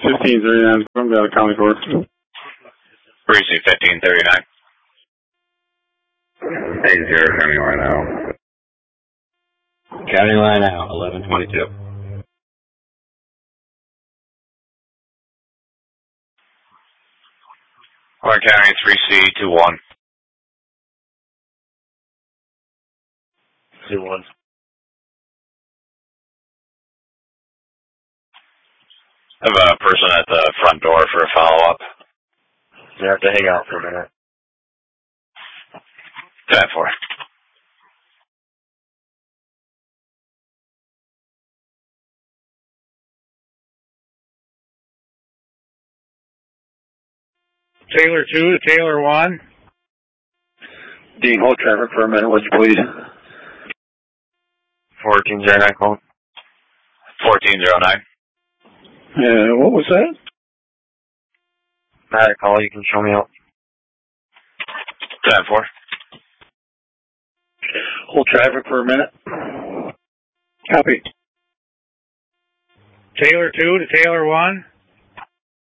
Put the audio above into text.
1539, I'm down to County Court. Precinct 1539. 80, County Line out. County line out, 1122. Warren County 3C21. 21. I have a person at the front door for a follow-up. You have to hang out for a minute. 10-4. Taylor 2 to Taylor 1. Dean, hold traffic for a minute, would you please? 1409 call. 1409. What was that? I had a call, you can show me out. 10-4. Hold traffic for a minute. Copy. Taylor 2 to Taylor 1.